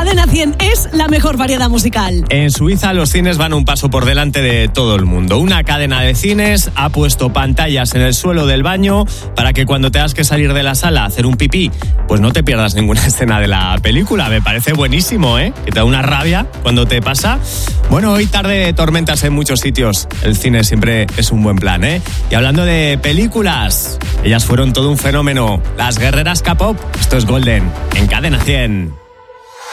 Cadena 100 es la mejor variedad musical. En Suiza los cines van un paso por delante de todo el mundo. Una cadena de cines ha puesto pantallas en el suelo del baño para que cuando tengas que salir de la sala a hacer un pipí, pues no te pierdas ninguna escena de la película. Me parece buenísimo, ¿eh? Que te da una rabia cuando te pasa. Bueno, hoy tarde de tormentas en muchos sitios. El cine siempre es un buen plan, ¿eh? Y hablando de películas, ellas fueron todo un fenómeno. Las guerreras K-pop. Esto es Golden, en Cadena 100.